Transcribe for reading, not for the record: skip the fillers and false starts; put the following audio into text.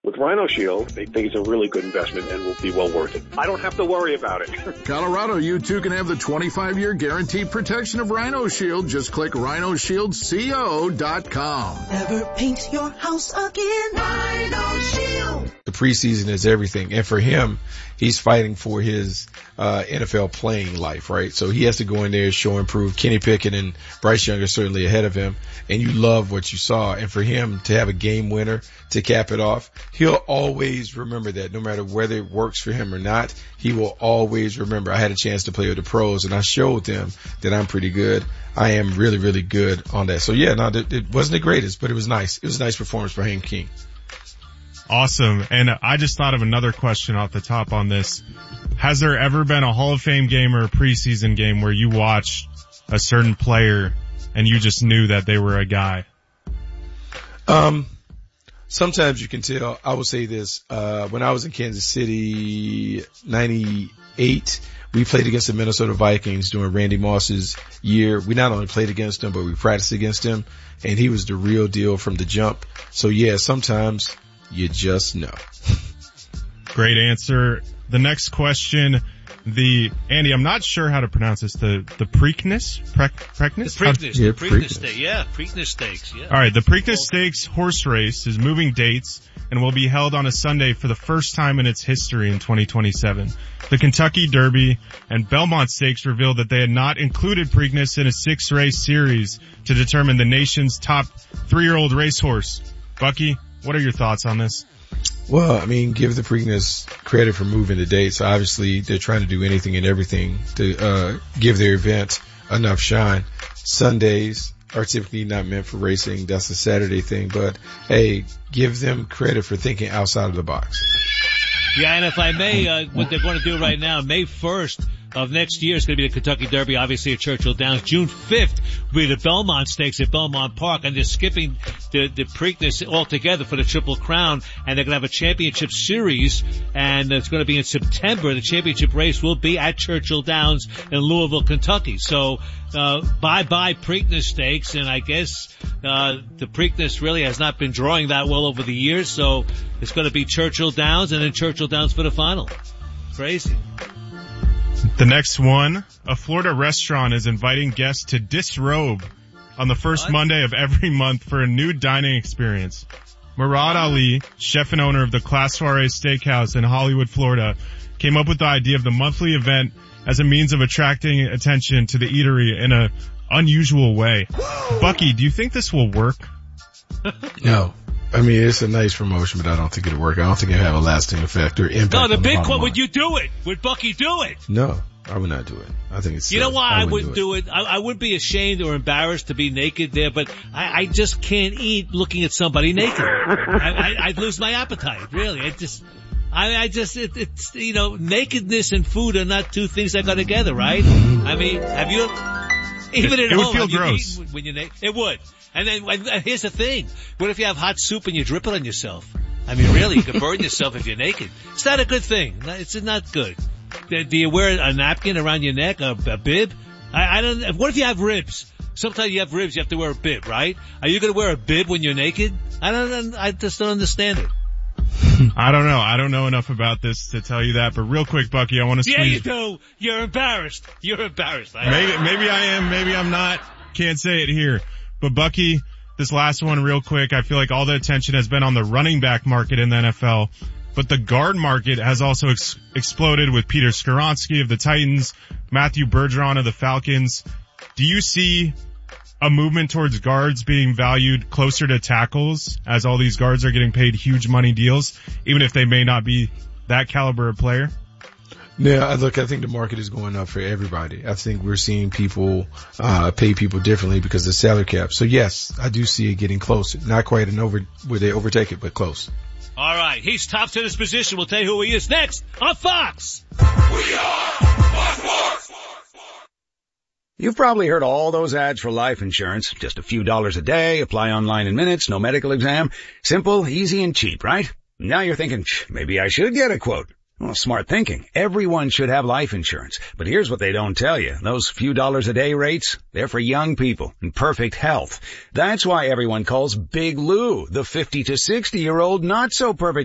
With Rhino Shield, they think it's a really good investment and will be well worth it. I don't have to worry about it. Colorado, you too can have the 25-year guaranteed protection of Rhino Shield. Just click rhinoshieldco.com. Never paint your house again. Rhino Shield. The preseason is everything. And for him, he's fighting for his NFL playing life, right? So he has to go in there, show and prove. Kenny Pickett and Bryce Young are certainly ahead of him. And you love what you saw. And for him to have a game winner to cap it off, he'll always remember that. No matter whether it works for him or not, he will always remember. I had a chance to play with the pros and I showed them that I'm pretty good. I am really, really good on that. So yeah, no, it wasn't the greatest, but it was nice. It was a nice performance for Haynes King. Awesome. And I just thought of another question off the top on this. Has there ever been a Hall of Fame game or a preseason game where you watched a certain player and you just knew that they were a guy? Sometimes you can tell. I will say this. When I was in Kansas City, 98, we played against the Minnesota Vikings during Randy Moss's year. We not only played against him, but we practiced against him, and he was the real deal from the jump. So yeah, sometimes you just know. Great answer. The next question, Andy, I'm not sure how to pronounce this, the Preakness? Preakness? Yeah, Preakness Stakes, yeah. Alright, the Preakness Stakes horse race is moving dates and will be held on a Sunday for the first time in its history in 2027. The Kentucky Derby and Belmont Stakes revealed that they had not included Preakness in a 6-race series to determine the nation's top 3-year-old racehorse. Bucky, what are your thoughts on this? Well, I mean, give the Preakness credit for moving the dates. Obviously, they're trying to do anything and everything to give their event enough shine. Sundays are typically not meant for racing. That's a Saturday thing. But, hey, give them credit for thinking outside of the box. Yeah, and if I may, what they're going to do right now, May 1st of next year is going to be the Kentucky Derby, obviously at Churchill Downs. June 5th will be the Belmont Stakes at Belmont Park, and they're skipping the Preakness altogether for the Triple Crown, and they're going to have a championship series, and it's going to be in September. The championship race will be at Churchill Downs in Louisville, Kentucky. So, bye-bye Preakness Stakes, and I guess the Preakness really has not been drawing that well over the years, so it's going to be Churchill Downs and then Churchill Downs for the final. Crazy. The next one, a Florida restaurant is inviting guests to disrobe on the first Monday of every month for a new dining experience. Murad Ali, chef and owner of the Class Soiree Steakhouse in Hollywood, Florida, came up with the idea of the monthly event as a means of attracting attention to the eatery in an unusual way. Bucky, do you think this will work? No. I mean, it's a nice promotion, but I don't think it'll work. I don't think it'll have a lasting effect or impact. No, the big one, would you do it? Would Bucky do it? No, I would not do it. I think it's You know why I wouldn't do it? I would be ashamed or embarrassed to be naked there, but I just can't eat looking at somebody naked. I'd lose my appetite, really. It's, you know, nakedness and food are not two things that go together, right? I mean, have you, even at home, would feel gross. When you're naked? It would. And then, here's the thing. What if you have hot soup and you drip it on yourself? I mean, really, you could burn yourself if you're naked. It's not a good thing. It's not good. Do you wear a napkin around your neck, a bib? I don't, what if you have ribs? Sometimes you have ribs, you have to wear a bib, right? Are you gonna wear a bib when you're naked? I just don't understand it. I don't know. I don't know enough about this to tell you that, but real quick, Bucky, I want to squeeze. Yeah, you do. You're embarrassed. You're embarrassed. Maybe I am, maybe I'm not. Can't say it here. But Bucky, this last one real quick, I feel like all the attention has been on the running back market in the NFL, but the guard market has also exploded with Peter Skoronski of the Titans, Matthew Bergeron of the Falcons. Do you see a movement towards guards being valued closer to tackles as all these guards are getting paid huge money deals, even if they may not be that caliber of player? Yeah, look, I think the market is going up for everybody. I think we're seeing people pay people differently because of the salary cap. So yes, I do see it getting close. Not quite where they overtake it, but close. All right, he's tops in his position. We'll tell you who he is next on Fox. We are Fox Sports. You've probably heard all those ads for life insurance. Just a few dollars a day, apply online in minutes, no medical exam. Simple, easy, and cheap, right? Now you're thinking, maybe I should get a quote. Well, smart thinking. Everyone should have life insurance. But here's what they don't tell you. Those few dollars a day rates, they're for young people in perfect health. That's why everyone calls Big Lou the 50 to 60-year-old not so perfect